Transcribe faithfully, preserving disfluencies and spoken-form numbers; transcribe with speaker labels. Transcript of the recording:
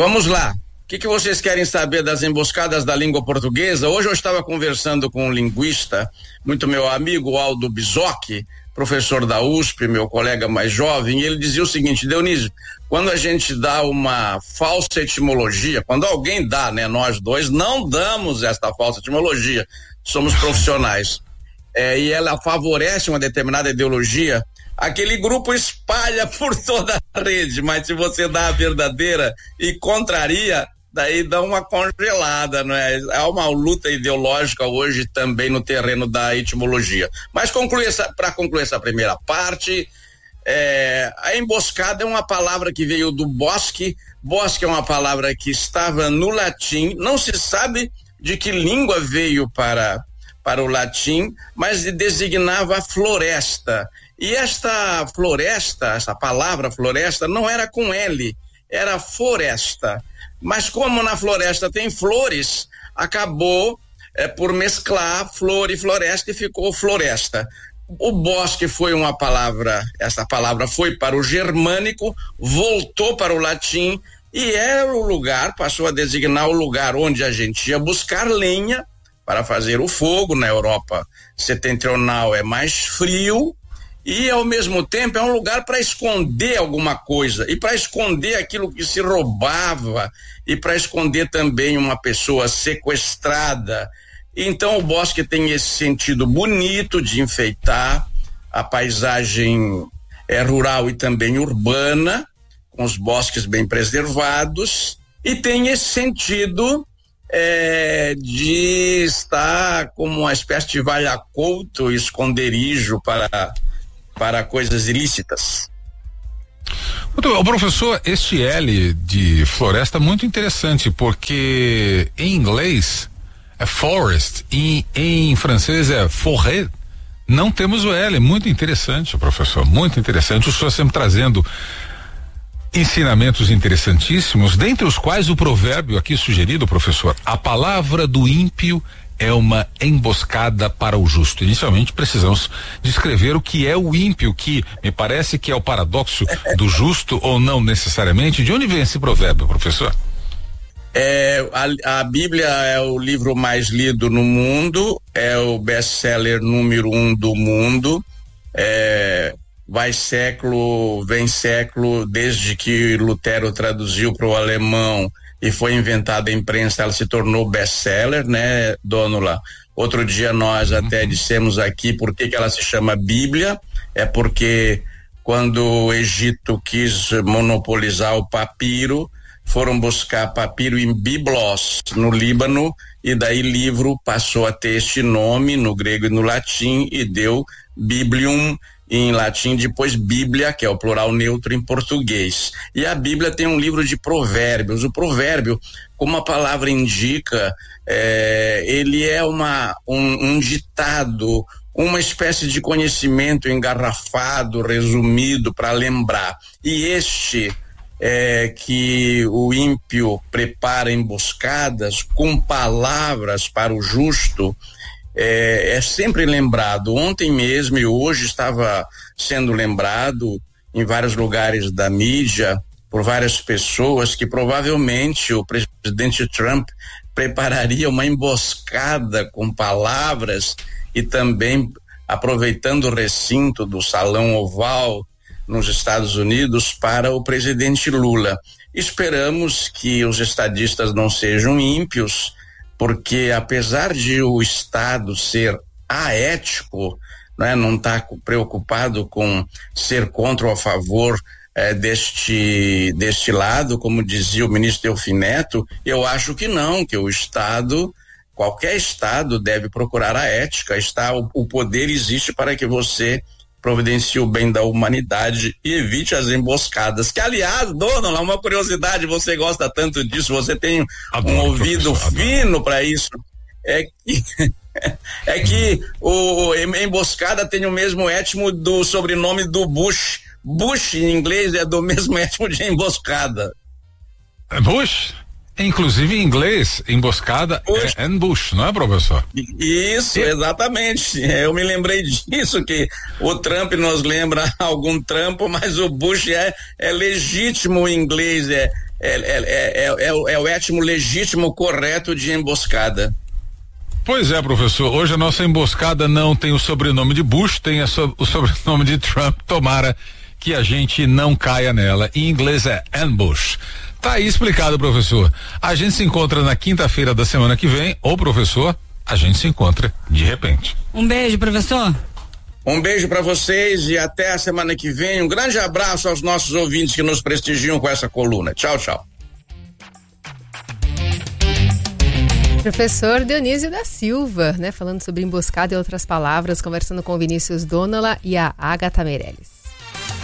Speaker 1: Vamos lá. O que, que vocês querem saber das emboscadas da língua portuguesa? Hoje eu estava conversando com um linguista, muito meu amigo, Aldo Bizocchi, professor da U S P, meu colega mais jovem, e ele dizia o seguinte: Dionísio, quando a gente dá uma falsa etimologia, quando alguém dá, né, nós dois não damos esta falsa etimologia, somos profissionais, é, e ela favorece uma determinada ideologia, aquele grupo espalha por toda a rede, mas se você dá a verdadeira e contraria, daí dá uma congelada, não é? Há uma luta ideológica hoje também no terreno da etimologia. Mas concluir essa, para concluir essa primeira parte, é, a emboscada é uma palavra que veio do bosque. Bosque é uma palavra que estava no latim, não se sabe de que língua veio para, para o latim, mas designava a floresta. E esta floresta, essa palavra floresta, não era com L, era floresta. Mas como na floresta tem flores, acabou é, por mesclar flor e floresta e ficou floresta. O bosque foi uma palavra, essa palavra foi para o germânico, voltou para o latim e era o lugar, passou a designar o lugar onde a gente ia buscar lenha para fazer o fogo. Na Europa setentrional é mais frio, e ao mesmo tempo é um lugar para esconder alguma coisa, e para esconder aquilo que se roubava, e para esconder também uma pessoa sequestrada. Então o bosque tem esse sentido bonito de enfeitar a paisagem é, rural e também urbana, com os bosques bem preservados, e tem esse sentido é, de estar como uma espécie de vale-couto, esconderijo para para coisas ilícitas.
Speaker 2: Muito bom, professor, este L de floresta é muito interessante, porque em inglês é forest e em francês é forêt. Não temos o L. Muito interessante, professor, muito interessante. O senhor sempre trazendo ensinamentos interessantíssimos, dentre os quais o provérbio aqui sugerido, professor: a palavra do ímpio é uma emboscada para o justo. Inicialmente precisamos descrever o que é o ímpio, que me parece que é o paradoxo do justo, ou não necessariamente. De onde vem esse provérbio, professor?
Speaker 1: É, a, a Bíblia é o livro mais lido no mundo, é o best-seller número um do mundo, é, vai século, vem século, desde que Lutero traduziu para o alemão e foi inventada a imprensa, ela se tornou best-seller, né, Dônula? Outro dia nós até dissemos aqui por que que ela se chama Bíblia, é porque quando o Egito quis monopolizar o papiro, foram buscar papiro em Biblos, no Líbano, e daí livro passou a ter este nome no grego e no latim e deu Biblium em latim, depois Bíblia, que é o plural neutro em português. E a Bíblia tem um livro de provérbios. O provérbio, como a palavra indica, é, ele é uma, um, um ditado, uma espécie de conhecimento engarrafado, resumido para lembrar. E este é que o ímpio prepara emboscadas com palavras para o justo, É, é sempre lembrado. Ontem mesmo e hoje estava sendo lembrado em vários lugares da mídia por várias pessoas que provavelmente o presidente Trump prepararia uma emboscada com palavras e também aproveitando o recinto do Salão Oval nos Estados Unidos para o presidente Lula. Esperamos que os estadistas não sejam ímpios, porque apesar de o Estado ser aético, né, não está preocupado com ser contra ou a favor eh, deste, deste lado, como dizia o ministro Delfim Neto, eu acho que não, que o Estado, qualquer Estado deve procurar a ética. Está, o, o poder existe para que você providencie o bem da humanidade e evite as emboscadas, que aliás, dona, uma curiosidade, você gosta tanto disso, você tem adoro, um ouvido fino para isso, é que é que o emboscada tem o mesmo étimo do sobrenome do Bush. Bush em inglês é do mesmo étimo de emboscada.
Speaker 2: Bush? Inclusive em inglês, emboscada Bush. É ambush, não é, professor?
Speaker 1: Isso, e... exatamente. Eu me lembrei disso, que o Trump nos lembra algum trampo, mas o Bush é, é legítimo em inglês, é, é, é, é, é, o, é o étimo legítimo correto de emboscada.
Speaker 2: Pois é, professor, hoje a nossa emboscada não tem o sobrenome de Bush, tem a so, o sobrenome de Trump, tomara que a gente não caia nela. Em inglês é ambush. Tá aí explicado, professor. A gente se encontra na quinta-feira da semana que vem, ou professor, a gente se encontra de repente.
Speaker 3: Um beijo, professor.
Speaker 1: Um beijo para vocês e até a semana que vem. Um grande abraço aos nossos ouvintes que nos prestigiam com essa coluna. Tchau, tchau.
Speaker 4: Professor Dionísio da Silva, né? Falando sobre emboscada e outras palavras, conversando com o Vinícius Dónala e a Agatha Meirelles.